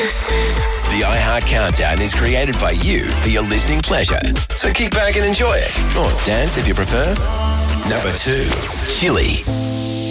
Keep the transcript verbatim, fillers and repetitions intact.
The iHeart Countdown is created by you for your listening pleasure. So kick back and enjoy it. Or dance if you prefer. Number two, Chili.